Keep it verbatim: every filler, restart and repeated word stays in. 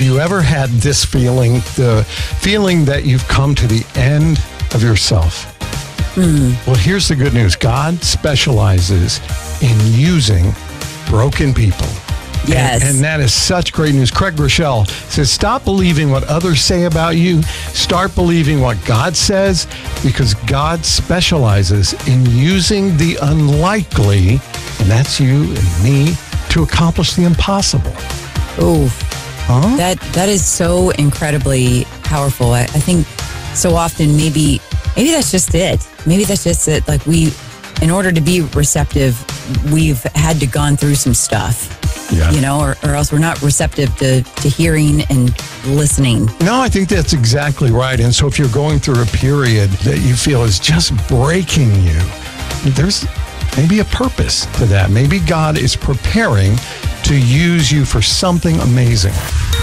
you ever had this feeling, the feeling that you've come to the end of yourself? Mm. Well, here's the good news. God specializes in using broken people. Yes. And, and that is such great news. Craig Rochelle says, stop believing what others say about you. Start believing what God says, because God specializes in using the unlikely, and that's you and me, to accomplish the impossible. Oh, Huh? that that is so incredibly powerful. I, I think so often maybe maybe that's just it. Maybe that's just it. Like we, in order to be receptive, we've had to gone through some stuff. Yeah. You know, or, or else we're not receptive to, to hearing and listening. No, I think that's exactly right. And so if you're going through a period that you feel is just breaking you, there's maybe a purpose to that. Maybe God is preparing to use you for something amazing.